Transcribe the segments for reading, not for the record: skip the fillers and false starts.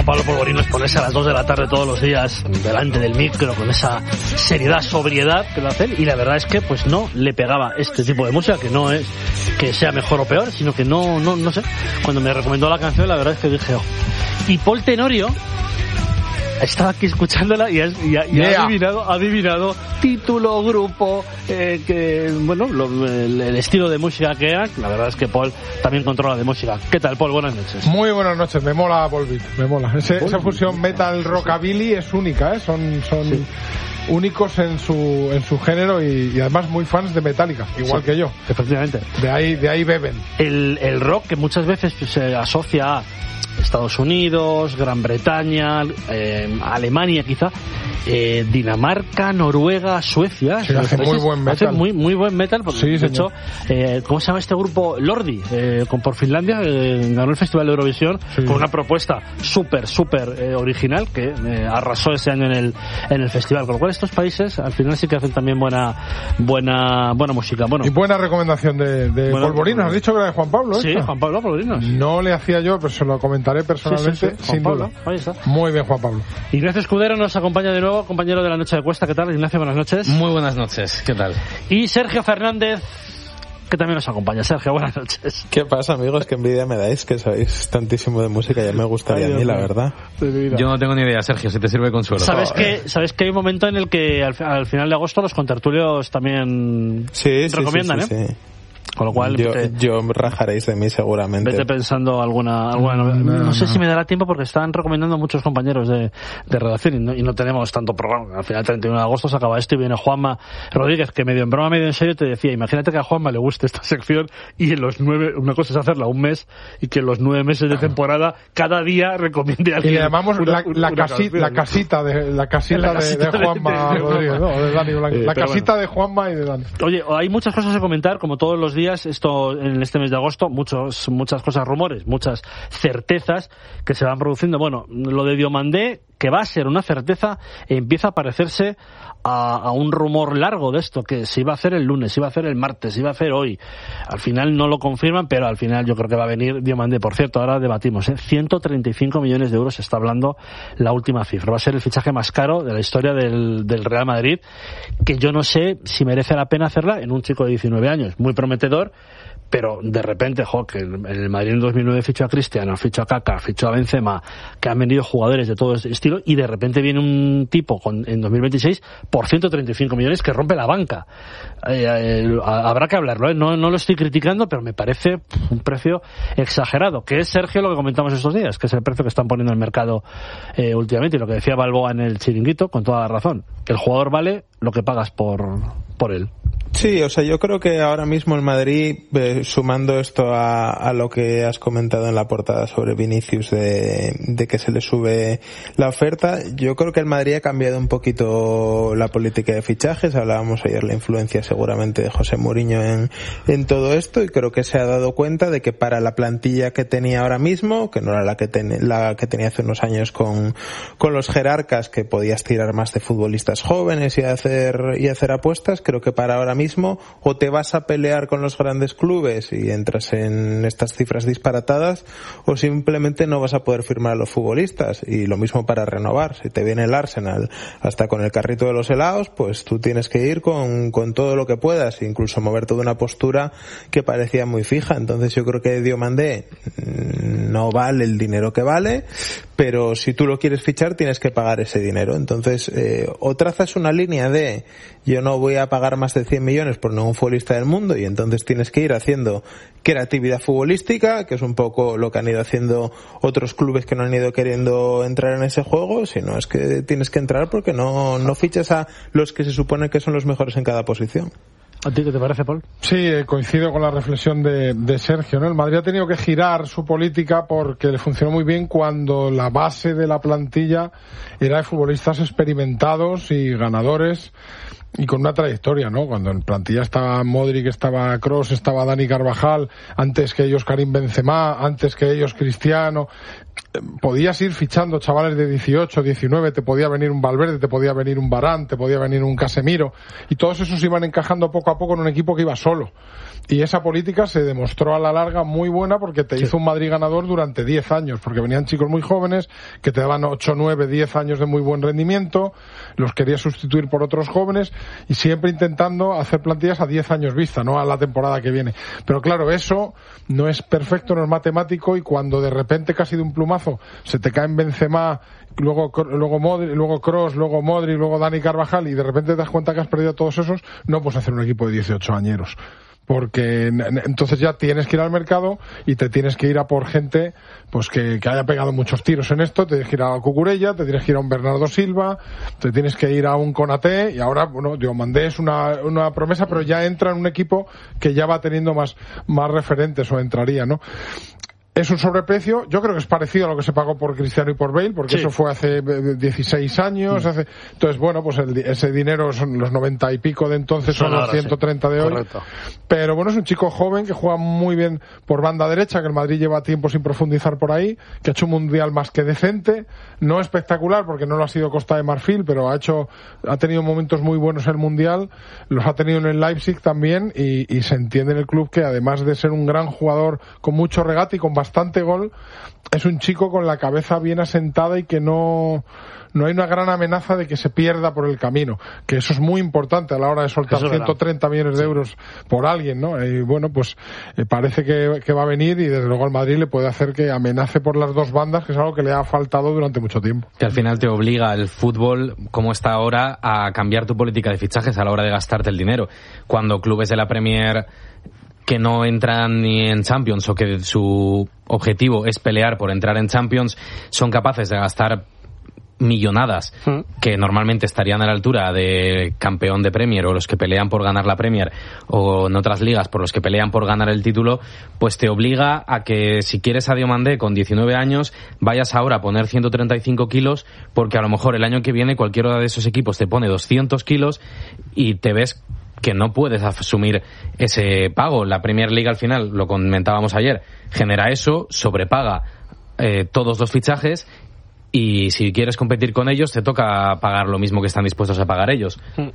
Pablo Polvorinos ponerse a las 2 de la tarde todos los días delante del micro con esa seriedad, sobriedad que lo hacen, y la verdad es que pues no le pegaba este tipo de música, que no es que sea mejor o peor, sino que no sé. Cuando me recomendó la canción, la verdad es que dije, oh. Y Paul Tenorio estaba aquí escuchándola y ha adivinado título, grupo, el estilo de música que era. La verdad es que Paul también controla de música. ¿Qué tal, Paul? Buenas noches. Muy buenas noches, me mola Volbeat, me mola. Esa fusión metal rockabilly es única, ¿eh? Son sí, únicos en su género y además muy fans de Metallica, igual que yo. Efectivamente. De ahí beben. El rock que muchas veces se asocia a Estados Unidos, Gran Bretaña, Alemania quizá, Dinamarca, Noruega, Suecia. Sí, hace muy buen metal. Hace muy buen metal, porque sí, de hecho, ¿cómo se llama este grupo? Lordi, por Finlandia, ganó el Festival de Eurovisión, sí, con una propuesta súper original que arrasó ese año en el festival. Con lo cual estos países al final sí que hacen también buena música. Bueno, y buena recomendación de Polvorinos. ¿Has dicho que era de Juan Pablo? Sí, Juan Pablo Polvorinos. No le hacía yo, pero se lo comentaré personalmente, sí, sin duda. Ahí está. Muy bien, Juan Pablo. Ignacio Escudero nos acompaña de nuevo, compañero de la Noche de Cuesta. ¿Qué tal, Ignacio? Buenas noches. Muy buenas noches, ¿qué tal? Y Sergio Fernández, que también nos acompaña. Sergio, buenas noches. ¿Qué pasa, amigos? Qué envidia me dais, que sabéis tantísimo de música. Ya me gustaría a mí, la verdad. Yo no tengo ni idea, Sergio, si te sirve de consuelo. ¿Sabes que hay un momento en el que al final de agosto los contertulios también recomiendan, sí. Con lo cual yo rajaréis de mí seguramente. Vete pensando alguna no sé si me dará tiempo, porque están recomendando muchos compañeros de redacción y no tenemos tanto programa. Al final, el 31 de agosto se acaba esto y viene Juanma Rodríguez, que medio en broma, medio en serio te decía, imagínate que a Juanma le guste esta sección y en los 9, una cosa es hacerla un mes, y que en los 9 meses de temporada cada día recomiende a alguien. Y le llamamos la casita de Juanma Rodríguez, ¿no? De Dani Blanco. La casita de Juanma y de Dani. Oye, hay muchas cosas que comentar, como todos los días, esto en este mes de agosto, muchas cosas, rumores, muchas certezas que se van produciendo. Bueno, lo de Diomandé, que va a ser una certeza, empieza a parecerse a un rumor largo de esto, que se iba a hacer el lunes, se iba a hacer el martes, se iba a hacer hoy. Al final no lo confirman, pero al final yo creo que va a venir Diomandé. Por cierto, ahora debatimos, 135 millones de euros se está hablando, la última cifra. Va a ser el fichaje más caro de la historia del Real Madrid, que yo no sé si merece la pena hacerla en un chico de 19 años, muy prometedor, pero de repente, que el Madrid en 2009 fichó a Cristiano, fichó a Kaká, fichó a Benzema, que han venido jugadores de todo ese estilo, y de repente viene un tipo en 2026 por 135 millones que rompe la banca. Habrá que hablarlo, no lo estoy criticando, pero me parece un precio exagerado, que es, Sergio, lo que comentamos estos días, que es el precio que están poniendo en el mercado últimamente, y lo que decía Balboa en el Chiringuito, con toda la razón. El jugador vale lo que pagas por él. Sí, o sea, yo creo que ahora mismo el Madrid, sumando esto a lo que has comentado en la portada sobre Vinicius, de que se le sube la oferta, yo creo que el Madrid ha cambiado un poquito la política de fichajes. Hablábamos ayer la influencia seguramente de José Mourinho en todo esto, y creo que se ha dado cuenta de que para la plantilla que tenía ahora mismo, que no era la que tenía hace unos años con los jerarcas, que podías tirar más de futbolistas jóvenes y hacer apuestas, creo que para ahora mismo o te vas a pelear con los grandes clubes y entras en estas cifras disparatadas, o simplemente no vas a poder firmar a los futbolistas. Y lo mismo para renovar. Si te viene el Arsenal hasta con el carrito de los helados, pues tú tienes que ir con todo lo que puedas, incluso mover toda una postura que parecía muy fija. Entonces yo creo que Diomandé no vale el dinero que vale, pero si tú lo quieres fichar tienes que pagar ese dinero. Entonces o trazas una línea de yo no voy a pagar más de 100 millones por ningún futbolista del mundo, y entonces tienes que ir haciendo creatividad futbolística, que es un poco lo que han ido haciendo otros clubes que no han ido queriendo entrar en ese juego. Si no, es que tienes que entrar porque no fichas a los que se supone que son los mejores en cada posición. ¿A ti qué te parece, Paul? Sí, coincido con la reflexión de Sergio, ¿no? El Madrid ha tenido que girar su política porque le funcionó muy bien cuando la base de la plantilla era de futbolistas experimentados y ganadores y con una trayectoria, ¿no? Cuando en plantilla estaba Modric, estaba Kroos, estaba Dani Carvajal, antes que ellos Karim Benzema, antes que ellos Cristiano. podías ir fichando chavales de 18, 19, te podía venir un Valverde, te podía venir un Varane, te podía venir un Casemiro, y todos esos iban encajando poco a poco en un equipo que iba solo. Y esa política se demostró a la larga muy buena porque te hizo un Madrid ganador durante 10 años, porque venían chicos muy jóvenes que te daban 8, 9, 10 años de muy buen rendimiento, los querías sustituir por otros jóvenes y siempre intentando hacer plantillas a 10 años vista, no a la temporada que viene. Pero claro, eso no es perfecto, no es matemático, y cuando de repente casi de un plumazo se te caen Benzema, luego Modric, luego Kroos, luego Modric, luego Dani Carvajal, y de repente te das cuenta que has perdido a todos esos, no puedes hacer un equipo de 18 añeros. Porque entonces ya tienes que ir al mercado y te tienes que ir a por gente pues que haya pegado muchos tiros en esto. Te tienes que ir a Cucurella, te tienes que ir a un Bernardo Silva, te tienes que ir a un Konaté, y ahora, bueno, Diomandé es una promesa, pero ya entra en un equipo que ya va teniendo más referentes, o entraría, ¿no? Es un sobreprecio, yo creo que es parecido a lo que se pagó por Cristiano y por Bale, porque eso fue hace 16 años, entonces bueno, pues ese dinero son los 90 y pico de entonces, son los 130 de hoy. Correcto. Pero bueno, es un chico joven que juega muy bien por banda derecha, que el Madrid lleva tiempo sin profundizar por ahí, que ha hecho un mundial más que decente, no espectacular porque no lo ha sido Costa de Marfil, pero ha tenido momentos muy buenos en el mundial, los ha tenido en el Leipzig también, y se entiende en el club que además de ser un gran jugador con mucho regate y con bastante gol, es un chico con la cabeza bien asentada y que no hay una gran amenaza de que se pierda por el camino, que eso es muy importante a la hora de soltar 130 millones de euros por alguien, ¿no? Y bueno, pues parece que va a venir, y desde luego al Madrid le puede hacer que amenace por las dos bandas, que es algo que le ha faltado durante mucho tiempo. Que al final te obliga el fútbol, como está ahora, a cambiar tu política de fichajes a la hora de gastarte el dinero. Cuando clubes de la Premier que no entran ni en Champions, o que su objetivo es pelear por entrar en Champions, son capaces de gastar millonadas que normalmente estarían a la altura de campeón de Premier, o los que pelean por ganar la Premier, o en otras ligas por los que pelean por ganar el título, pues te obliga a que, si quieres a Diomandé con 19 años, vayas ahora a poner 135 kilos, porque a lo mejor el año que viene cualquiera de esos equipos te pone 200 kilos y te ves que no puedes asumir ese pago. La Premier League, al final, lo comentábamos ayer, genera eso, sobrepaga todos los fichajes, y si quieres competir con ellos te toca pagar lo mismo que están dispuestos a pagar ellos.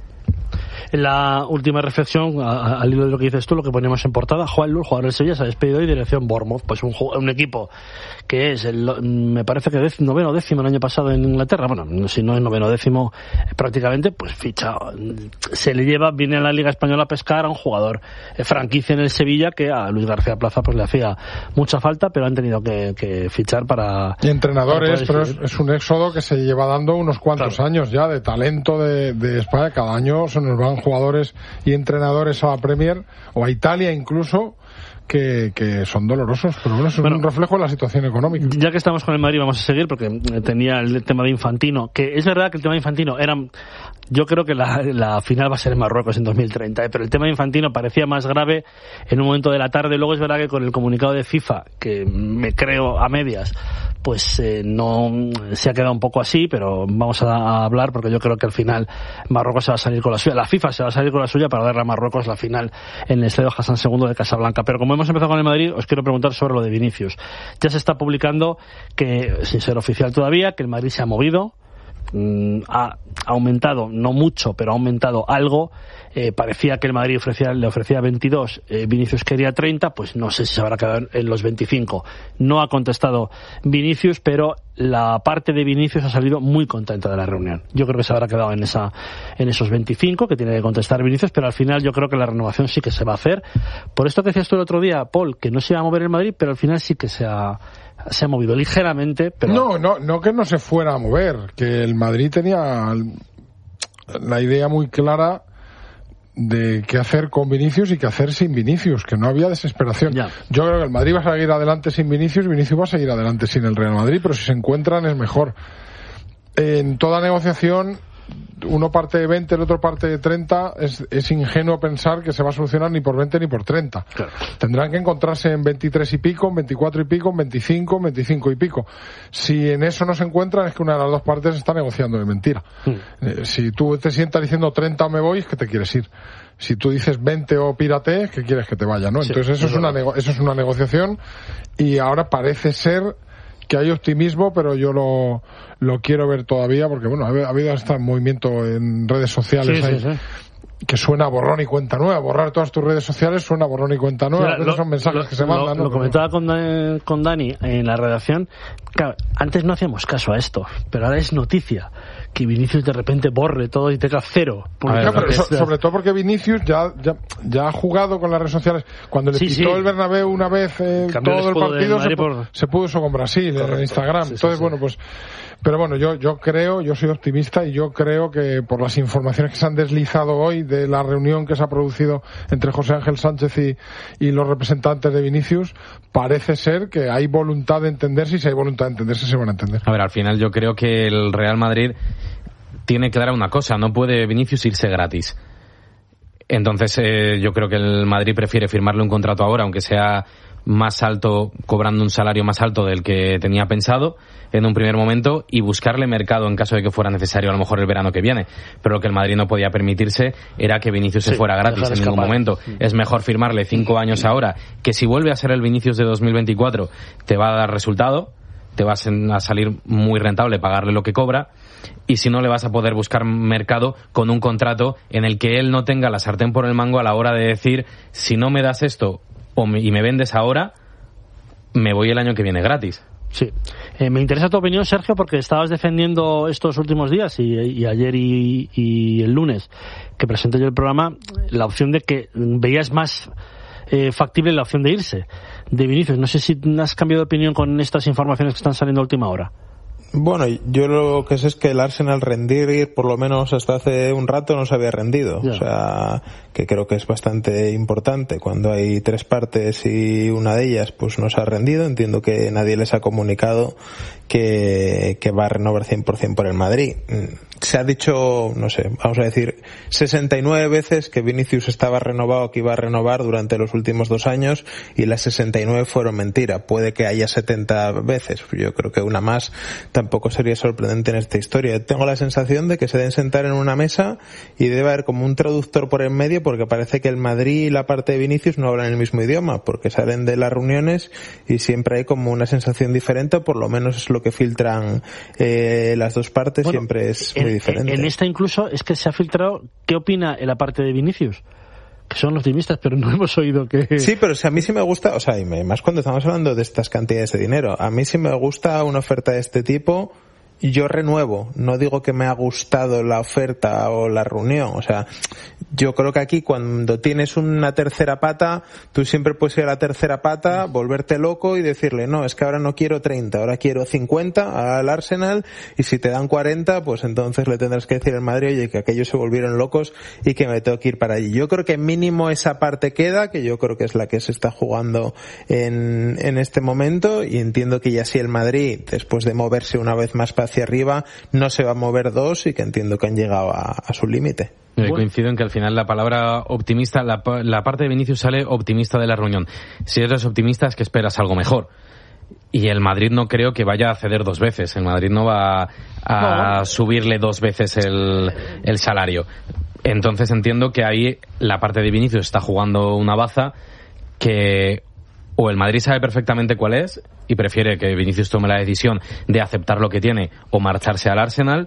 En la última reflexión, al hilo de lo que dices tú, lo que ponemos en portada, Juan Luz, jugador del Sevilla, se ha despedido y dirección Bournemouth, pues un equipo que es me parece que noveno décimo el año pasado en Inglaterra, bueno, si no es noveno décimo prácticamente, pues ficha, se le lleva, viene a la Liga Española a pescar a un jugador franquicia en el Sevilla, que a Luis García Plaza pues le hacía mucha falta, pero han tenido que fichar para... Y entrenadores, pero es un éxodo que se lleva dando unos cuantos años ya de talento de España. Cada año se nos van jugadores y entrenadores a la Premier o a Italia incluso, que son dolorosos, pero bueno, es un reflejo de la situación económica. Ya que estamos con el Madrid, vamos a seguir, porque tenía el tema de Infantino, que es verdad que el tema de Infantino era... Yo creo que la final va a ser en Marruecos en 2030, pero el tema de Infantino parecía más grave en un momento de la tarde. Luego es verdad que con el comunicado de FIFA, que me creo a medias, pues no se ha quedado un poco así, pero vamos a hablar, porque yo creo que al final Marruecos se va a salir con la suya, la FIFA se va a salir con la suya para darle a Marruecos la final en el Estadio Hassan II de Casablanca. Pero como hemos empezado con el Madrid, os quiero preguntar sobre lo de Vinicius. Ya se está publicando que, sin ser oficial todavía, que el Madrid se ha movido, ha aumentado, no mucho, pero ha aumentado algo. Parecía que el Madrid le ofrecía 22, Vinicius quería 30, pues no sé si se habrá quedado en los 25. No ha contestado Vinicius, pero la parte de Vinicius ha salido muy contenta de la reunión. Yo creo que se habrá quedado en esos 25 que tiene que contestar Vinicius, pero al final yo creo que la renovación sí que se va a hacer. Por esto que decías tú el otro día, Paul, que no se iba a mover el Madrid, pero al final sí que se ha movido ligeramente, pero... No que no se fuera a mover, que el Madrid tenía la idea muy clara de qué hacer con Vinicius y qué hacer sin Vinicius, que no había desesperación. Ya. Yo creo que el Madrid va a seguir adelante sin Vinicius va a seguir adelante sin el Real Madrid, pero si se encuentran es mejor. En toda negociación, uno parte de 20, el otro parte de 30, es ingenuo pensar que se va a solucionar ni por 20 ni por 30. Claro. Tendrán que encontrarse en 23 y pico, en 24 y pico, en 25, en 25 y pico. Si en eso no se encuentran, es que una de las dos partes está negociando de mentira. Si tú te sientas diciendo 30 o me voy, es que te quieres ir. Si tú dices 20 o pírate, es que quieres que te vaya, ¿no? Sí, entonces eso es una negociación, y ahora parece ser que hay optimismo, pero yo lo quiero ver todavía, porque bueno, ha habido hasta movimiento en redes sociales que suena borrón y cuenta nueva. Borrar todas tus redes sociales suena borrón y cuenta nueva. Esos son mensajes que se mandan. Lo comentaba con Dani en la redacción. Claro, antes no hacíamos caso a esto, pero ahora es noticia que Vinicius de repente borre todo y tenga cero. Sobre todo porque Vinicius ya ha jugado con las redes sociales. Cuando le pitó el Bernabéu una vez todo el partido, se puso con Brasil en Instagram. Entonces, bueno, pues... Pero bueno, yo soy optimista y yo creo que por las informaciones que se han deslizado hoy de la reunión que se ha producido entre José Ángel Sánchez y los representantes de Vinicius, parece ser que hay voluntad de entenderse, y si hay voluntad de entenderse se van a entender. A ver, al final yo creo que el Real Madrid tiene clara una cosa: no puede Vinicius irse gratis. Entonces yo creo que el Madrid prefiere firmarle un contrato ahora, aunque sea más alto, cobrando un salario más alto del que tenía pensado en un primer momento, y buscarle mercado en caso de que fuera necesario a lo mejor el verano que viene. Pero lo que el Madrid no podía permitirse era que Vinicius se fuera gratis en ningún momento. Es mejor firmarle 5 años ahora, que si vuelve a ser el Vinicius de 2024 te va a dar resultado, te vas a salir muy rentable pagarle lo que cobra, y si no, le vas a poder buscar mercado con un contrato en el que él no tenga la sartén por el mango a la hora de decir: si no me das esto y me vendes ahora, me voy el año que viene gratis. Sí. Me interesa tu opinión, Sergio, porque estabas defendiendo estos últimos días y ayer y el lunes que presenté yo el programa, la opción de que veías más factible la opción de irse de Vinicius. No sé si has cambiado de opinión con estas informaciones que están saliendo a última hora. Bueno, yo lo que sé es que el Arsenal rendir, por lo menos hasta hace un rato, no se había rendido. O sea, que creo que es bastante importante. Cuando hay 3 partes y una de ellas pues no se ha rendido, entiendo que nadie les ha comunicado que va a renovar 100% por el Madrid. Se ha dicho, no sé, vamos a decir 69 veces que Vinicius estaba renovado, que iba a renovar durante los últimos 2 años, y las 69 fueron mentira. Puede que haya 70 veces. Yo creo que una más tampoco sería sorprendente en esta historia. Tengo la sensación de que se deben sentar en una mesa y debe haber como un traductor por en medio, porque parece que el Madrid y la parte de Vinicius no hablan el mismo idioma, porque salen de las reuniones y siempre hay como una sensación diferente, por lo menos es lo que filtran las dos partes. Bueno, siempre es muy diferente. En esta incluso es que se ha filtrado qué opina en la parte de Vinicius, que son optimistas, pero no hemos oído que... Sí, pero si a mí sí me gusta, o sea, y más cuando estamos hablando de estas cantidades de dinero, a mí sí me gusta una oferta de este tipo. Yo renuevo, no digo que me ha gustado la oferta o la reunión, o sea, yo creo que aquí cuando tienes una tercera pata, tú siempre puedes ir a la tercera pata, volverte loco y decirle: no, es que ahora no quiero 30, ahora quiero 50 al Arsenal, y si te dan 40, pues entonces le tendrás que decir al Madrid: oye, que aquellos se volvieron locos y que me tengo que ir para allí. Yo creo que mínimo esa parte queda, que yo creo que es la que se está jugando en este momento, y entiendo que ya si el Madrid, después de moverse una vez más hacia arriba, no se va a mover 2, y que entiendo que han llegado a su límite. Coincido en que al final la palabra optimista, la parte de Vinicius sale optimista de la reunión. Si eres optimista es que esperas algo mejor. Y el Madrid no creo que vaya a ceder 2 veces. El Madrid no va a subirle 2 veces el salario. Entonces entiendo que ahí la parte de Vinicius está jugando una baza que... o el Madrid sabe perfectamente cuál es y prefiere que Vinicius tome la decisión de aceptar lo que tiene o marcharse al Arsenal,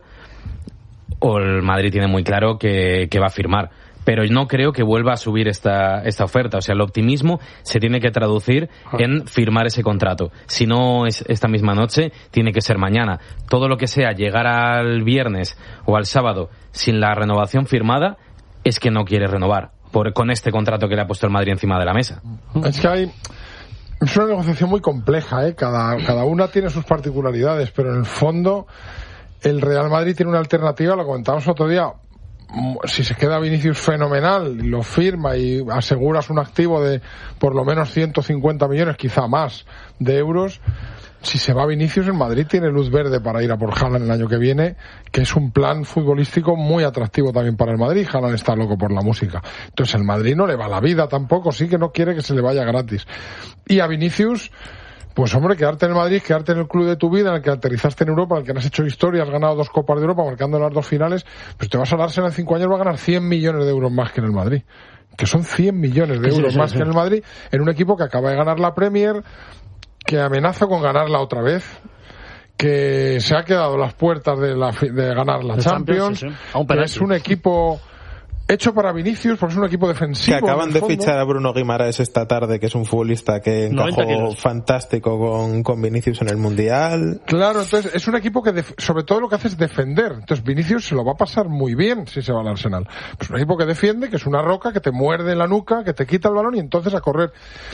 o el Madrid tiene muy claro que va a firmar. Pero no creo que vuelva a subir esta oferta. O sea, el optimismo se tiene que traducir en firmar ese contrato. Si no es esta misma noche, tiene que ser mañana. Todo lo que sea llegar al viernes o al sábado sin la renovación firmada es que no quiere renovar con este contrato que le ha puesto el Madrid encima de la mesa. Es que es una negociación muy compleja, ¿eh? Cada una tiene sus particularidades, pero en el fondo el Real Madrid tiene una alternativa, lo comentábamos otro día. Si se queda Vinicius, fenomenal, lo firma y aseguras un activo de por lo menos 150 millones, quizá más, de euros. Si se va Vinicius, el Madrid tiene luz verde para ir a por Haaland el año que viene, que es un plan futbolístico muy atractivo también para el Madrid. Haaland está loco por la música. Entonces el Madrid no le va la vida tampoco, sí que no quiere que se le vaya gratis. Y a Vinicius, pues hombre, quedarte en el Madrid, quedarte en el club de tu vida, en el que aterrizaste en Europa, en el que has hecho historia, has ganado 2 Copas de Europa, marcando las 2 finales, pues te vas a darse en 5 años, va a ganar 100 millones de euros más que en el Madrid. Que son 100 millones de euros más que en el Madrid, en un equipo que acaba de ganar la Premier, que amenaza con ganarla otra vez, que se ha quedado a las puertas de ganar la Champions, sí. Que es un equipo hecho para Vinicius, porque es un equipo defensivo. Que acaban de fichar a Bruno Guimaraes esta tarde, que es un futbolista que encajó fantástico con Vinicius en el Mundial. Claro, entonces es un equipo que sobre todo lo que hace es defender. Entonces Vinicius se lo va a pasar muy bien si se va al Arsenal. Pues un equipo que defiende, que es una roca, que te muerde la nuca, que te quita el balón y entonces a correr.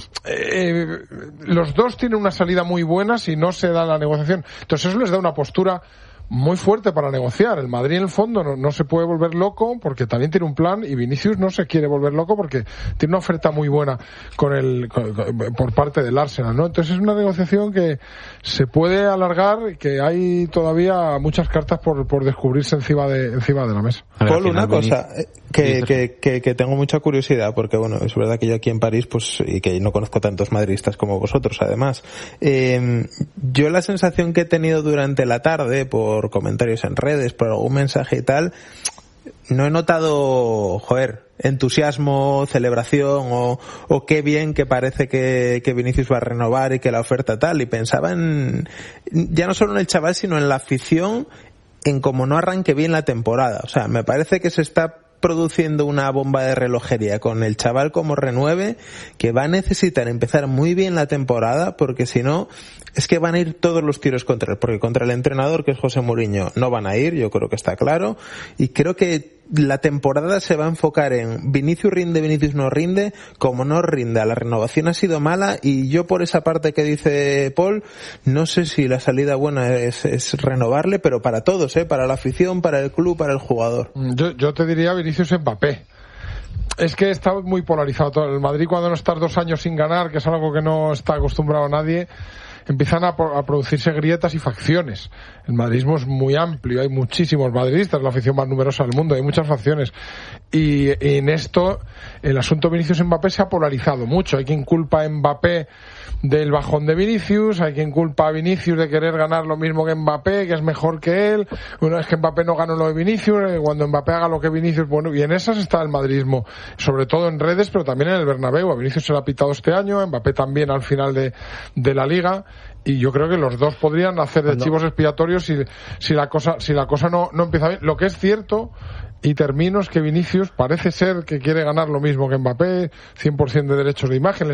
Los dos tienen una salida muy buena si no se da la negociación. Entonces eso les da una postura muy fuerte para negociar. El Madrid en el fondo no se puede volver loco porque también tiene un plan, y Vinicius no se quiere volver loco porque tiene una oferta muy buena por parte del Arsenal, ¿no? Entonces es una negociación que se puede alargar y que hay todavía muchas cartas por descubrirse encima de la mesa. Paul, una cosa que tengo mucha curiosidad, porque bueno, es verdad que yo aquí en París, pues, y que no conozco tantos madridistas como vosotros además, yo la sensación que he tenido durante la tarde por comentarios en redes, por algún mensaje y tal, no he notado, entusiasmo, celebración o qué bien que parece que Vinicius va a renovar y que la oferta tal, y pensaba ya no solo en el chaval sino en la afición, en cómo no arranque bien la temporada. O sea, me parece que se está produciendo una bomba de relojería con el chaval como renueve, que va a necesitar empezar muy bien la temporada, porque si no es que van a ir todos los tiros contra él, porque contra el entrenador, que es José Mourinho, no van a ir, yo creo que está claro, y creo que la temporada se va a enfocar en Vinicius rinde, Vinicius no rinde, como no rinda, la renovación ha sido mala, y yo por esa parte que dice Paul, no sé si la salida buena es renovarle, pero para todos, para la afición, para el club, para el jugador. Yo te diría Vinicius Mbappé. Es que está muy polarizado todo. El Madrid, cuando no estás 2 años sin ganar, que es algo que no está acostumbrado a nadie, empiezan a producirse grietas y facciones. El madridismo es muy amplio, hay muchísimos madridistas, la afición más numerosa del mundo, hay muchas facciones. Y en esto, el asunto Vinicius Mbappé se ha polarizado mucho. Hay quien culpa a Mbappé del bajón de Vinicius, hay quien culpa a Vinicius de querer ganar lo mismo que Mbappé, que es mejor que él. Bueno, es que Mbappé no ganó lo de Vinicius, cuando Mbappé haga lo que Vinicius, bueno, y en esas está el madridismo, sobre todo en redes, pero también en el Bernabéu. A Vinicius se le ha pitado este año, a Mbappé también al final de la Liga, y yo creo que los dos podrían hacer de chivos expiatorios si la cosa no empieza bien. Lo que es cierto, y termino, es que Vinicius parece ser que quiere ganar lo mismo que Mbappé, 100% de derechos de imagen.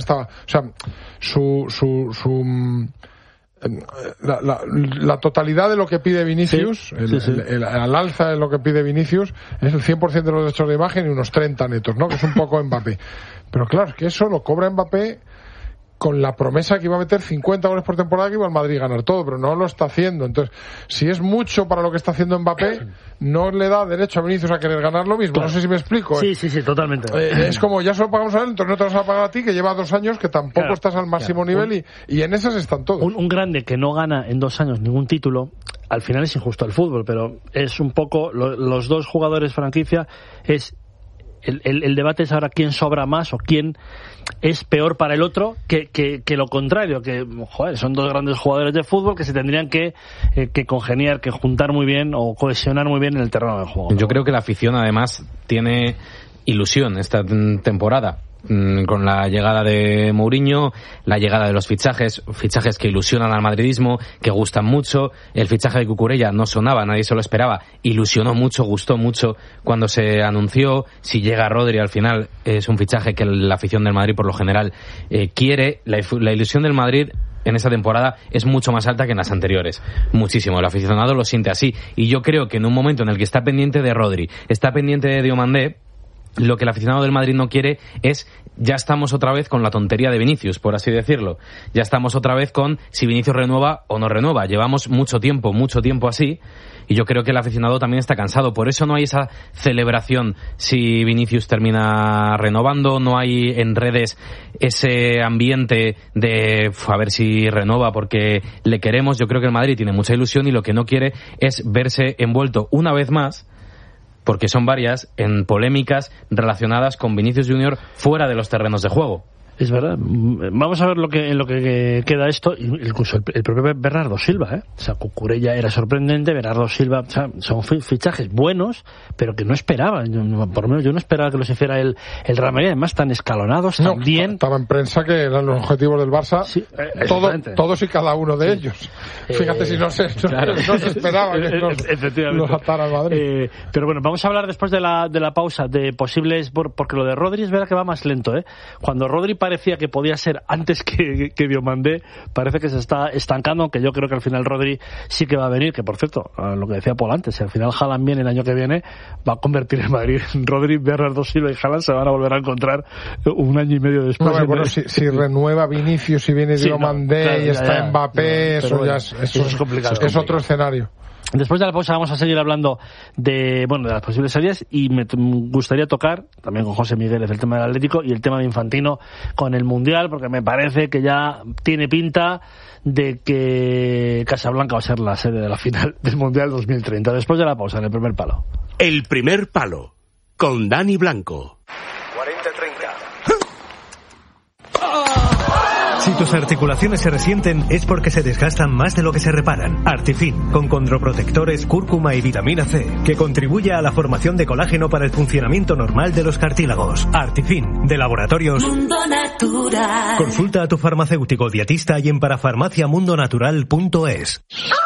La totalidad de lo que pide Vinicius, el alza de lo que pide Vinicius, es el 100% de los derechos de imagen y unos 30 netos, ¿no? Que es un poco Mbappé. Pero claro, es que eso lo cobra Mbappé con la promesa que iba a meter 50 goles por temporada, que iba al Madrid a ganar todo, pero no lo está haciendo. Entonces, si es mucho para lo que está haciendo Mbappé, no le da derecho a Vinicius a querer ganar lo mismo. Claro. No sé si me explico. Sí, totalmente. Es como, ya se lo pagamos a él, entonces no te vas a pagar a ti, que lleva 2 años, que tampoco estás al máximo nivel, y en esas están todos. Un grande que no gana en 2 años ningún título, al final es injusto al fútbol, pero es un poco, los dos jugadores franquicia, es el debate es ahora quién sobra más o quién es peor para el otro que lo contrario, que son 2 grandes jugadores de fútbol que se tendrían que congeniar, que juntar muy bien o cohesionar muy bien en el terreno de juego, ¿no? Yo creo que la afición además tiene ilusión esta temporada con la llegada de Mourinho, la llegada de los fichajes que ilusionan al madridismo, que gustan mucho. El fichaje de Cucurella no sonaba, nadie se lo esperaba, ilusionó mucho, gustó mucho cuando se anunció. Si llega Rodri al final es un fichaje que la afición del Madrid por lo general quiere. La ilusión del Madrid en esta temporada es mucho más alta que en las anteriores, muchísimo. El aficionado lo siente así, y yo creo que en un momento en el que está pendiente de Rodri, está pendiente de Diomandé, lo que el aficionado del Madrid no quiere es, ya estamos otra vez con la tontería de Vinicius, por así decirlo. Ya estamos otra vez con si Vinicius renueva o no renueva. Llevamos mucho tiempo así, y yo creo que el aficionado también está cansado. Por eso no hay esa celebración si Vinicius termina renovando, no hay en redes ese ambiente de a ver si renueva porque le queremos. Yo creo que el Madrid tiene mucha ilusión y lo que no quiere es verse envuelto una vez más, porque son varias, en polémicas relacionadas con Vinicius Junior fuera de los terrenos de juego. Es verdad. Vamos a ver en lo que queda esto. Incluso el propio Bernardo Silva, O sea, Cucurella era sorprendente, Bernardo Silva, o sea, son fichajes buenos, pero que no esperaba. Por lo menos yo no esperaba que los hiciera el Real Madrid, además tan escalonados, tan bien. Estaba en prensa que eran los objetivos del Barça, sí, todos y cada uno de ellos. Fíjate si no se esperaba que los atara al Madrid. Pero bueno, vamos a hablar después de la pausa de posibles, porque lo de Rodri es verdad que va más lento, Cuando Rodri parecía que podía ser antes que Diomandé, parece que se está estancando, aunque yo creo que al final Rodri sí que va a venir, que por cierto, lo que decía Paul antes, si al final Haaland viene el año que viene, va a convertir en Madrid Rodri, Bernardo Silva y Haaland se van a volver a encontrar un año y medio después. Bueno, si renueva Vinicius y viene Diomandé y está Mbappé, eso es complicado. Es otro escenario. Después de la pausa vamos a seguir hablando de las posibles salidas, y me gustaría tocar también con José Miguel el tema del Atlético y el tema de Infantino con el Mundial, porque me parece que ya tiene pinta de que Casablanca va a ser la sede de la final del Mundial 2030. Después de la pausa, en el primer palo. El primer palo, con Dani Blanco. 40-30. Si tus articulaciones se resienten es porque se desgastan más de lo que se reparan. Artifin, con condroprotectores, cúrcuma y vitamina C, que contribuye a la formación de colágeno para el funcionamiento normal de los cartílagos. Artifin, de Laboratorios Mundo Natural. Consulta a tu farmacéutico dietista y en parafarmaciamundonatural.es.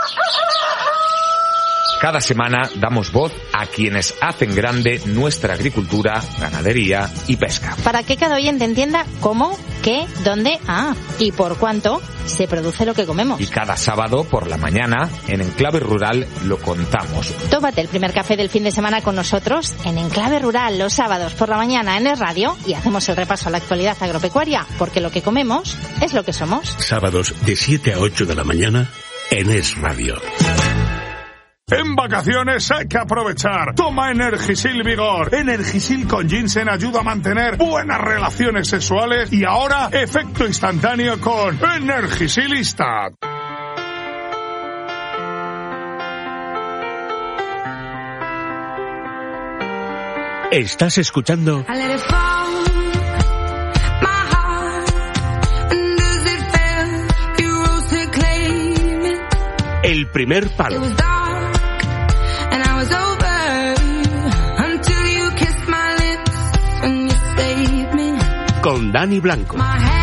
Cada semana damos voz a quienes hacen grande nuestra agricultura, ganadería y pesca. Para que cada oyente entienda cómo, qué, dónde, y por cuánto se produce lo que comemos. Y cada sábado por la mañana, en Enclave Rural, lo contamos. Tómate el primer café del fin de semana con nosotros en Enclave Rural los sábados por la mañana en Es Radio y hacemos el repaso a la actualidad agropecuaria, porque lo que comemos es lo que somos. Sábados de 7 a 8 de la mañana en Es Radio. En vacaciones hay que aprovechar. Toma Energisil Vigor. Energisil con ginseng ayuda a mantener buenas relaciones sexuales y ahora efecto instantáneo con Energisilista. Estás escuchando El primer palo. Con Dani Blanco.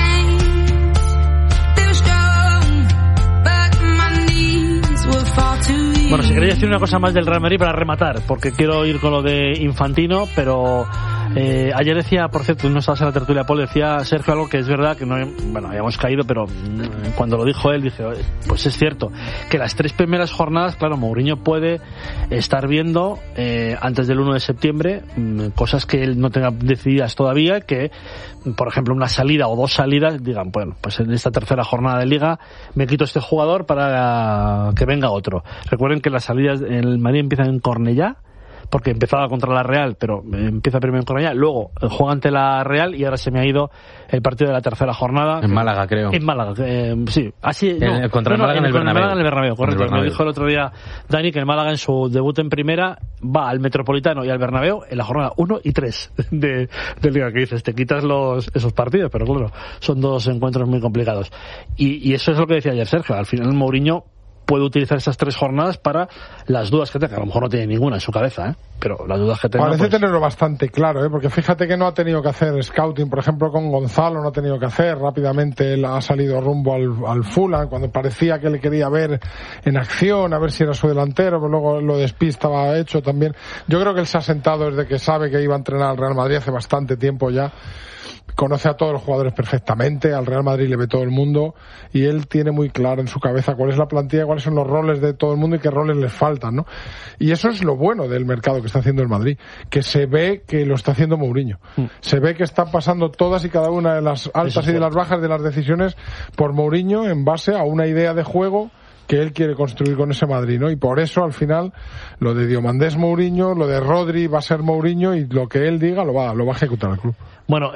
Bueno, si queréis decir una cosa más del Real Madrid para rematar, porque quiero ir con lo de Infantino, pero ayer decía, por cierto, no estabas en la tertulia, Paul, decía Sergio algo que es verdad, que no, habíamos caído, pero cuando lo dijo él, dije, pues es cierto, que las 3 primeras jornadas, claro, Mourinho puede estar viendo antes del 1 de septiembre cosas que él no tenga decididas todavía, que, por ejemplo, una salida o 2 salidas, digan, bueno, pues en esta tercera jornada de Liga me quito este jugador para que venga otro. Recuerden que las salidas en el Madrid empiezan en Cornellá, porque empezaba contra la Real, pero empieza primero en Cornellá, luego juega ante la Real y ahora se me ha ido el partido de la tercera jornada. En Málaga, creo. En Málaga, sí. Así, contra el Málaga en el Bernabéu. En el Bernabéu, correcto. Me dijo el otro día Dani que el Málaga en su debut en primera va al Metropolitano y al Bernabéu en la jornada 1 y 3 de Liga, que dices, te quitas esos partidos, pero claro, son 2 encuentros muy complicados. Y eso es lo que decía ayer Sergio, al final Mourinho puede utilizar esas 3 jornadas para las dudas que tenga. A lo mejor no tiene ninguna en su cabeza, pero las dudas que tenga... Parece tenerlo bastante claro, porque fíjate que no ha tenido que hacer scouting, por ejemplo, con Gonzalo no ha tenido que hacer. Rápidamente él ha salido rumbo al Fulham, cuando parecía que le quería ver en acción, a ver si era su delantero, pero luego lo de Spi estaba hecho también. Yo creo que él se ha sentado desde que sabe que iba a entrenar al Real Madrid hace bastante tiempo ya. Conoce a todos los jugadores perfectamente, al Real Madrid le ve todo el mundo y él tiene muy claro en su cabeza cuál es la plantilla, cuáles son los roles de todo el mundo y qué roles les faltan, ¿no? Y eso es lo bueno del mercado que está haciendo el Madrid, que se ve que lo está haciendo Mourinho. Se ve que están pasando todas y cada una de las altas y de las bajas de las decisiones por Mourinho en base a una idea de juego que él quiere construir con ese Madrid, ¿no? Y por eso al final lo de Diomandé es Mourinho, lo de Rodri va a ser Mourinho y lo que él diga lo va a ejecutar el club. Bueno,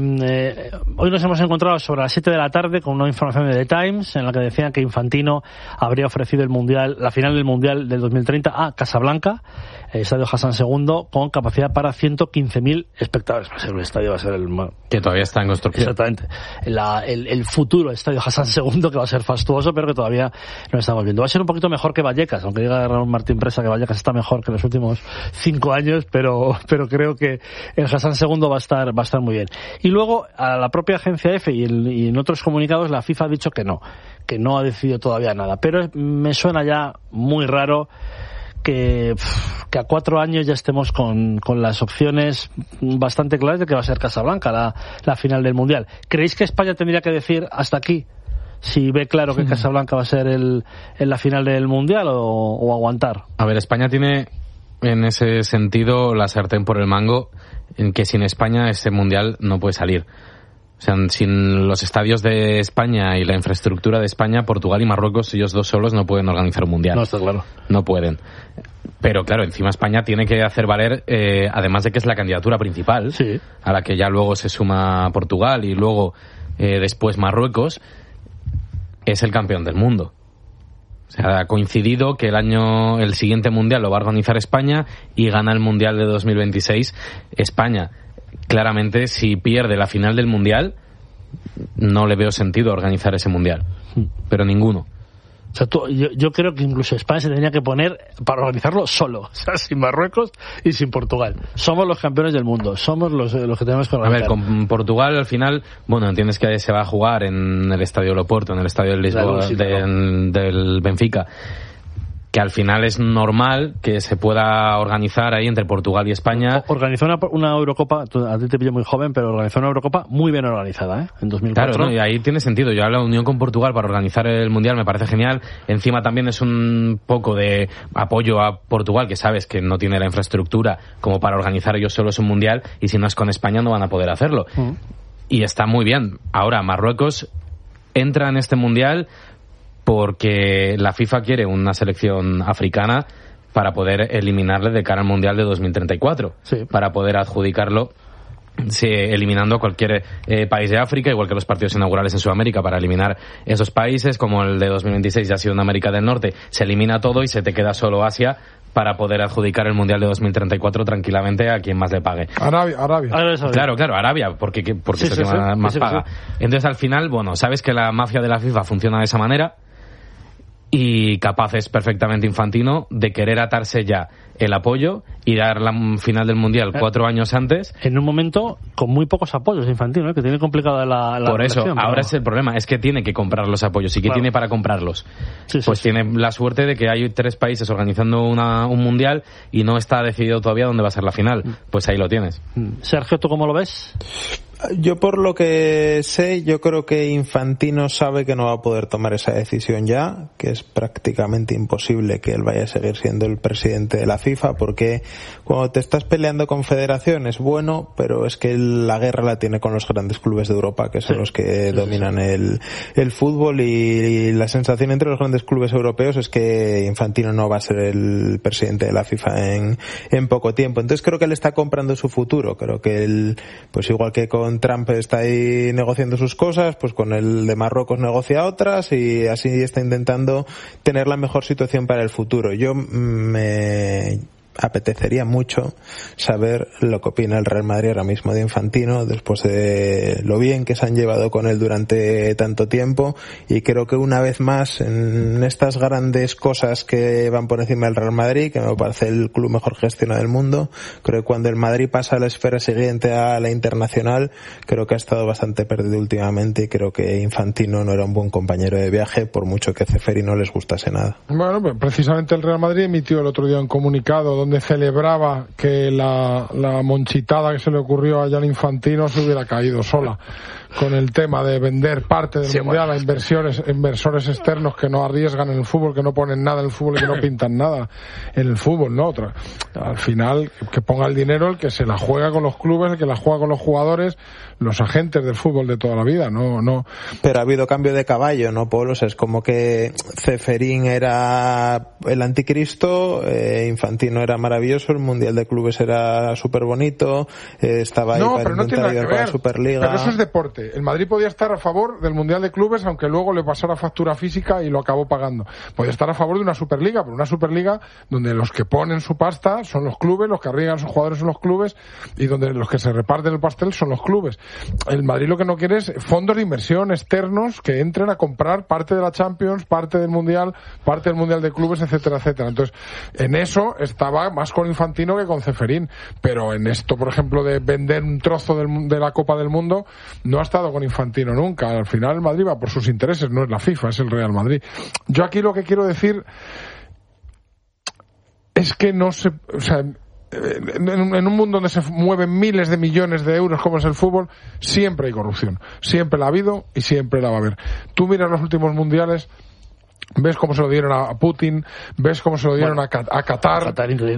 hoy nos hemos encontrado sobre las 7 de la tarde con una información de The Times en la que decían que Infantino habría ofrecido la final del Mundial del 2030 a Casablanca, el estadio Hassan II, con capacidad para 115.000 espectadores. Va a ser un estadio, va a ser el... Que todavía está en construcción. Exactamente. El futuro estadio Hassan II, que va a ser fastuoso, pero que todavía no estamos viendo. Va a ser un poquito mejor que Vallecas, aunque diga Raúl Martín Presa que Vallecas está mejor que los últimos 5 años, pero creo que el Hassan II va a estar muy bien. Y luego, a la propia agencia EFE y en otros comunicados, la FIFA ha dicho que no ha decidido todavía nada. Pero me suena ya muy raro que a 4 años ya estemos con las opciones bastante claras de que va a ser Casablanca la final del Mundial. ¿Creéis que España tendría que decir hasta aquí si ve claro que Casablanca va a ser en la final del Mundial o aguantar? A ver, España tiene en ese sentido la sartén por el mango, en que sin España ese Mundial no puede salir. O sea, sin los estadios de España y la infraestructura de España, Portugal y Marruecos, ellos dos solos no pueden organizar un Mundial. No, está claro. No pueden. Pero claro, encima España tiene que hacer valer, además de que es la candidatura principal, sí, a la que ya luego se suma Portugal y luego después Marruecos, es el campeón del mundo. O sea, ha coincidido que el siguiente Mundial lo va a organizar España y gana el Mundial de 2026 España. Claramente, si pierde la final del Mundial, no le veo sentido a organizar ese Mundial. Pero ninguno. O sea, yo creo que incluso España se tendría que poner para organizarlo solo, o sea, sin Marruecos y sin Portugal. Somos los campeones del mundo, somos los que tenemos que organizar. A ver, con Portugal al final, bueno, entiendes que se va a jugar en el Estadio Loporto, en el Estadio del Lisboa, del Benfica, que al final es normal que se pueda organizar ahí entre Portugal y España. Organizó una Eurocopa, a ti te pillo muy joven, pero organizó una Eurocopa muy bien organizada, en 2004. Claro, ¿no? Y ahí tiene sentido. Yo la unión con Portugal para organizar el Mundial me parece genial. Encima también es un poco de apoyo a Portugal, que sabes que no tiene la infraestructura como para organizar ellos solos un Mundial, y si no es con España no van a poder hacerlo. Y está muy bien. Ahora, Marruecos entra en este Mundial porque la FIFA quiere una selección africana para poder eliminarle de cara al Mundial de 2034, sí, para poder adjudicarlo, eliminando a cualquier país de África, igual que los partidos inaugurales en Sudamérica, para eliminar esos países, como el de 2026 ya ha sido en América del Norte, se elimina todo y se te queda solo Asia para poder adjudicar el Mundial de 2034 tranquilamente a quien más le pague. Arabia. Claro, Arabia, porque sí, es el que más paga. Sí. Entonces, al final, bueno, sabes que la mafia de la FIFA funciona de esa manera, y capaz es perfectamente Infantino de querer atarse ya el apoyo y dar la final del Mundial 4 años antes. En un momento con muy pocos apoyos Infantino, que tiene complicada la Por eso, relación, ahora es el problema, es que tiene que comprar los apoyos. ¿Y qué tiene para comprarlos? Tiene la suerte de que hay 3 países organizando un Mundial y no está decidido todavía dónde va a ser la final. Pues ahí lo tienes. Sergio, ¿tú cómo lo ves? Yo por lo que sé, yo creo que Infantino sabe que no va a poder tomar esa decisión ya, que es prácticamente imposible que él vaya a seguir siendo el presidente de la FIFA, porque cuando te estás peleando con federaciones, bueno, pero es que la guerra la tiene con los grandes clubes de Europa, que son los que dominan el fútbol, y la sensación entre los grandes clubes europeos es que Infantino no va a ser el presidente de la FIFA en poco tiempo. Entonces creo que él está comprando su futuro. Creo que él, pues igual que con Trump está ahí negociando sus cosas, pues con el de Marruecos negocia otras, y así está intentando tener la mejor situación para el futuro. Yo me apetecería mucho saber lo que opina el Real Madrid ahora mismo de Infantino, después de lo bien que se han llevado con él durante tanto tiempo, y creo que una vez más en estas grandes cosas que van por encima del Real Madrid, que me parece el club mejor gestionado del mundo, creo que cuando el Madrid pasa a la esfera siguiente, a la internacional, creo que ha estado bastante perdido últimamente, y creo que Infantino no era un buen compañero de viaje, por mucho que Ceferin no les gustase nada. Bueno, pues precisamente el Real Madrid emitió el otro día un comunicado donde celebraba que la monchitada que se le ocurrió a Gianni Infantino se hubiera caído sola, con el tema de vender parte del mundial a inversores externos que no arriesgan en el fútbol, que no ponen nada en el fútbol y que no pintan nada en el fútbol, ¿no? Al final, que ponga el dinero el que se la juega con los clubes, el que la juega con los jugadores, los agentes del fútbol de toda la vida, no. Pero ha habido cambio de caballo, ¿no, Paul? O sea, es como que Ceferín era el anticristo, Infantino era maravilloso, el Mundial de Clubes era súper bonito, estaba ahí para intentar ayudar con la Superliga. Pero eso es deporte. El Madrid podía estar a favor del Mundial de Clubes, aunque luego le pasara factura física y lo acabó pagando. Podía estar a favor de una Superliga, pero una Superliga donde los que ponen su pasta son los clubes, los que arriesgan a sus jugadores son los clubes, y donde los que se reparten el pastel son los clubes. El Madrid lo que no quiere es fondos de inversión externos que entren a comprar parte de la Champions, parte del Mundial de Clubes, etcétera, etcétera. Entonces, en eso estaba más con Infantino que con Ceferín, pero en esto, por ejemplo, de vender un trozo de la Copa del Mundo, no ha estado con Infantino nunca. Al final el Madrid va por sus intereses, no es la FIFA, es el Real Madrid. Yo aquí lo que quiero decir es que no se... O sea, en un mundo donde se mueven miles de millones de euros como es el fútbol, siempre hay corrupción. Siempre la ha habido y siempre la va a haber. Tú miras los últimos mundiales, ves cómo se lo dieron a Putin, ves cómo se lo dieron a Qatar,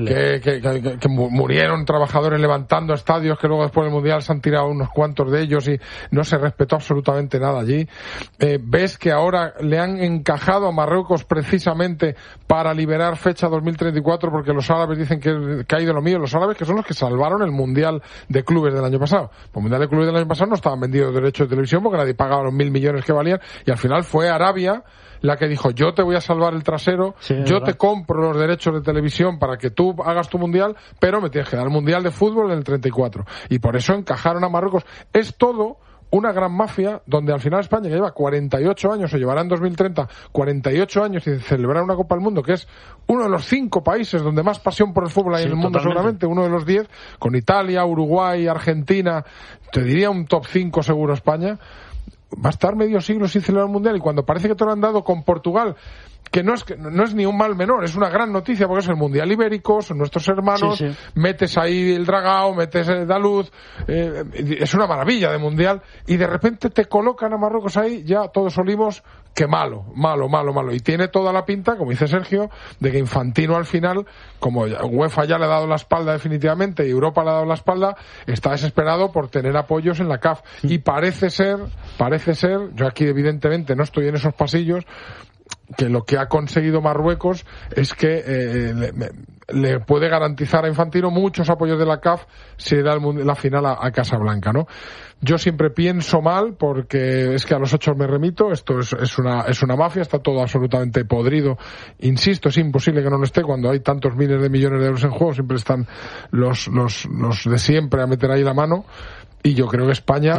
que murieron trabajadores levantando estadios, que luego después del Mundial se han tirado unos cuantos de ellos y no se respetó absolutamente nada allí. Ves que ahora le han encajado a Marruecos precisamente para liberar fecha 2034 porque los árabes dicen que ha ido lo mío. Los árabes, que son los que salvaron el Mundial de Clubes del año pasado. El Mundial de Clubes del año pasado no estaban vendidos derechos de televisión porque nadie pagaba los 1.000 millones que valían, y al final fue Arabia la que dijo: yo te voy a salvar el trasero, yo te compro los derechos de televisión para que tú hagas tu mundial, pero me tienes que dar el mundial de fútbol en el 34. Y por eso encajaron a Marruecos. Es todo una gran mafia donde al final España, que lleva 48 años, se llevará en 2030 48 años sin celebrar una Copa del Mundo, que es uno de los 5 países donde más pasión por el fútbol hay en el mundo, seguramente, uno de los 10, con Italia, Uruguay, Argentina, te diría un top 5 seguro España. Va a estar medio siglo sin celebrar el Mundial, y cuando parece que te lo han dado con Portugal, que no es ni un mal menor, es una gran noticia porque es el Mundial Ibérico, son nuestros hermanos, metes ahí el Dragao, metes el Daluz, es una maravilla de Mundial, y de repente te colocan a Marruecos ahí, ya todos olimos que malo, y tiene toda la pinta, como dice Sergio, de que Infantino al final, como UEFA ya le ha dado la espalda definitivamente y Europa le ha dado la espalda, está desesperado por tener apoyos en la CAF, y parece ser, yo aquí evidentemente no estoy en esos pasillos, que lo que ha conseguido Marruecos es que le puede garantizar a Infantino muchos apoyos de la CAF si da la final a Casablanca, ¿no? Yo siempre pienso mal, porque es que a los hechos me remito. Esto es una mafia, está todo absolutamente podrido. Insisto, es imposible que no lo esté cuando hay tantos miles de millones de euros en juego. Siempre están los de siempre a meter ahí la mano, y yo creo que España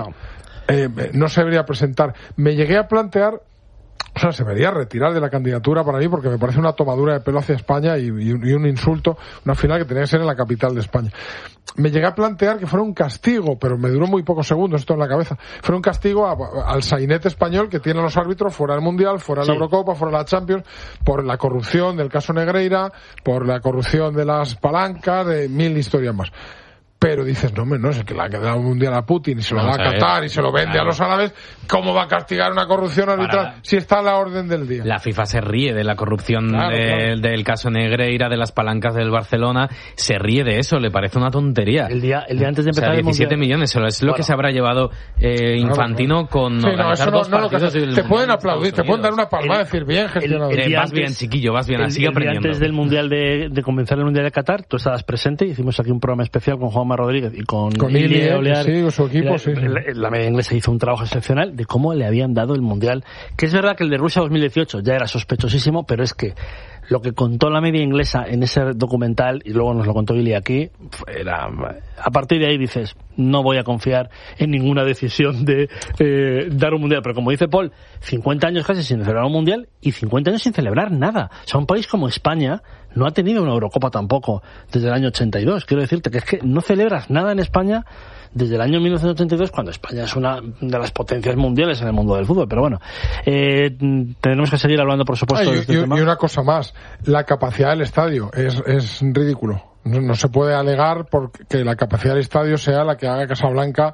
no se debería presentar. Me llegué a plantear, o sea, se debería retirar de la candidatura para mí, porque me parece una tomadura de pelo hacia España y un insulto, una final que tenía que ser en la capital de España. Me llegué a plantear que fuera un castigo, pero me duró muy pocos segundos esto en la cabeza. Fuera un castigo al sainete español que tienen los árbitros fuera del Mundial, fuera de la Eurocopa, fuera de la Champions, por la corrupción del caso Negreira, por la corrupción de las palancas, de 1000 historias más. Pero dices, no, es el que le ha quedado un mundial a Putin y se lo da a Qatar y se lo vende a los árabes. ¿Cómo va a castigar una corrupción arbitral si está a la orden del día? La FIFA se ríe de la corrupción del caso Negreira, de las palancas del Barcelona. Se ríe de eso, le parece una tontería. El día antes de empezar, 17 millones, es lo que se habrá llevado Infantino con organizar dos partidos. Te pueden aplaudir, te pueden dar una palmada y decir, bien gestionado. Vas bien, chiquillo, vas bien, sigue aprendiendo. Antes del Mundial de comenzar el Mundial de Qatar, tú estabas presente, hicimos aquí un programa especial con Juanma Rodríguez y con Ilie Olear, su equipo, la media inglesa hizo un trabajo excepcional de cómo le habían dado el Mundial, que es verdad que el de Rusia 2018 ya era sospechosísimo, pero es que lo que contó la media inglesa en ese documental, y luego nos lo contó Ilie aquí, era, a partir de ahí dices, no voy a confiar en ninguna decisión de dar un Mundial. Pero como dice Paul, 50 años casi sin celebrar un Mundial y 50 años sin celebrar nada. O sea, un país como España no ha tenido una Eurocopa tampoco desde el año 82. Quiero decirte que es que no celebras nada en España desde el año 1982, cuando España es una de las potencias mundiales en el mundo del fútbol. Pero bueno, tenemos que seguir hablando, por supuesto, de este tema. Y una cosa más, la capacidad del estadio es ridículo. No se puede alegar porque la capacidad del estadio sea la que haga Casablanca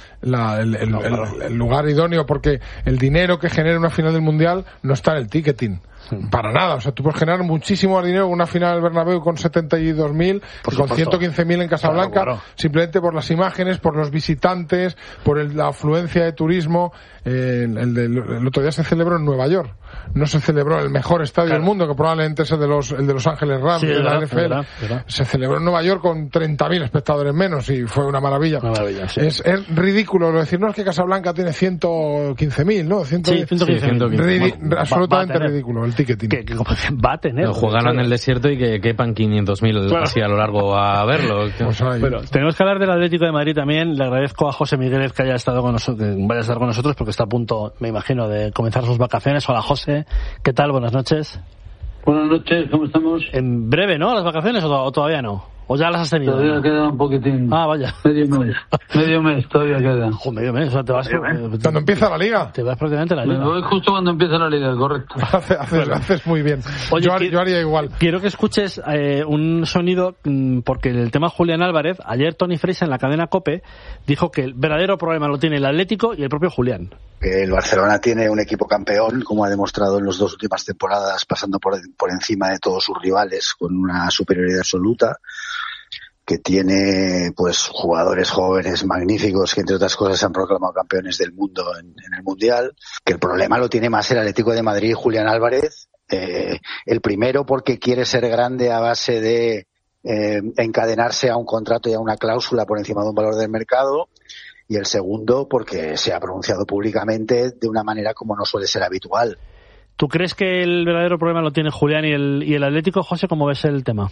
el lugar idóneo, porque el dinero que genera una final del Mundial no está en el ticketing. Para nada, o sea, tú puedes generar muchísimo más dinero en una final del Bernabéu con 72.000 y con 115.000 en Casablanca, claro. Simplemente por las imágenes, por los visitantes, por la afluencia de turismo. El otro día se celebró en Nueva York, no se celebró en el mejor estadio del mundo, que probablemente es el de Los Ángeles Rams, de la NFL. Verdad. Se celebró en Nueva York con 30.000 espectadores menos y fue una maravilla. Sí. Es ridículo decir, no, es que Casablanca tiene 115.000, ¿no? 115.000. Absolutamente ridículo el ticketing. Que va a tener. Jugarlo en el desierto y que quepan 500.000 así a lo largo a verlo. Pero tenemos que hablar del Atlético de Madrid también. Le agradezco a José Miguel que haya estado con nosotros, que vaya a estar con nosotros, porque está a punto, me imagino, de comenzar sus vacaciones. Hola, José. ¿Qué tal? Buenas noches. Buenas noches, ¿cómo estamos? En breve, ¿no? ¿Las vacaciones o todavía no? ¿O ya las has tenido? Todavía queda un poquitín. Ah, vaya. Medio mes todavía queda. Medio mes, o sea, te vas... Cuando empieza la Liga. Te vas prácticamente a la Liga. Me voy justo cuando empieza la Liga, correcto. Haces muy bien. Oye, yo haría igual. Quiero que escuches un sonido, porque el tema Julián Álvarez, ayer Toni Freixas en la cadena COPE dijo que el verdadero problema lo tiene el Atlético y el propio Julián. Que el Barcelona tiene un equipo campeón, como ha demostrado en las 2 últimas temporadas, pasando por encima de todos sus rivales con una superioridad absoluta, que tiene pues jugadores jóvenes magníficos que entre otras cosas se han proclamado campeones del mundo en el Mundial, que el problema lo tiene más el Atlético de Madrid y Julián Álvarez, el primero porque quiere ser grande a base de encadenarse a un contrato y a una cláusula por encima de un valor del mercado, y el segundo porque se ha pronunciado públicamente de una manera como no suele ser habitual. ¿Tú crees que el verdadero problema lo tiene Julián y el Atlético, José? ¿Cómo ves el tema?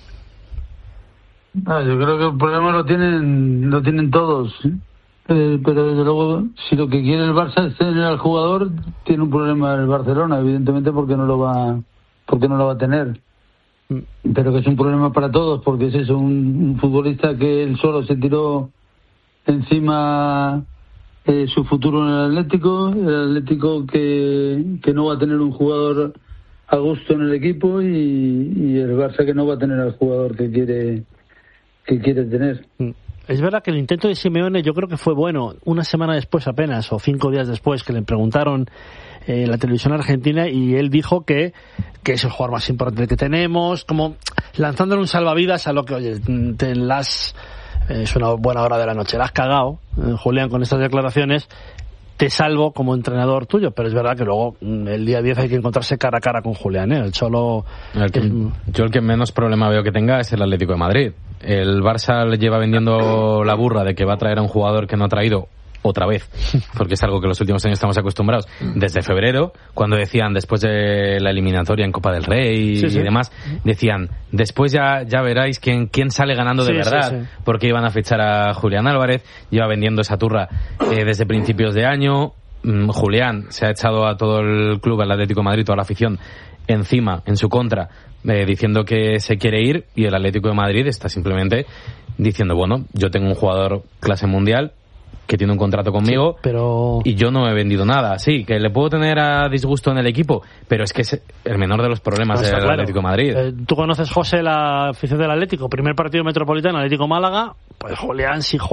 Yo creo que el problema lo tienen todos, pero desde luego si lo que quiere el Barça es tener al jugador, tiene un problema el Barcelona, evidentemente, porque no lo va a tener, pero que es un problema para todos, porque es eso, un futbolista que él solo se tiró encima su futuro en el Atlético que no va a tener un jugador a gusto en el equipo, y el Barça que no va a tener al jugador que quiere tener. Es verdad que el intento de Simeone yo creo que fue bueno. Una semana después apenas, o 5 días después, que le preguntaron en la televisión argentina, y él dijo que es el jugador más importante que tenemos, como lanzándole un salvavidas a lo que, oye, es una buena hora de la noche, la has cagado, Julián, con estas declaraciones, te salvo como entrenador tuyo, pero es verdad que luego el día 10 hay que encontrarse cara a cara con Julián, el Cholo... Yo el que menos problema veo que tenga es el Atlético de Madrid. El Barça le lleva vendiendo la burra de que va a traer a un jugador que no ha traído otra vez, porque es algo que los últimos años estamos acostumbrados, desde febrero, cuando decían, después de la eliminatoria en Copa del Rey y demás, decían, después ya veráis quién sale ganando de verdad, porque iban a fichar a Julián Álvarez. Lleva vendiendo esa turra desde principios de año. Julián se ha echado a todo el club, al Atlético de Madrid, toda la afición encima, en su contra, diciendo que se quiere ir, y el Atlético de Madrid está simplemente diciendo, bueno, yo tengo un jugador clase mundial que tiene un contrato conmigo, y yo no he vendido nada. Sí, que le puedo tener a disgusto en el equipo, pero es que es el menor de los problemas del Atlético de Madrid. Tú conoces, José, la afición del Atlético. Primer partido metropolitano, Atlético Málaga, pues Julián, si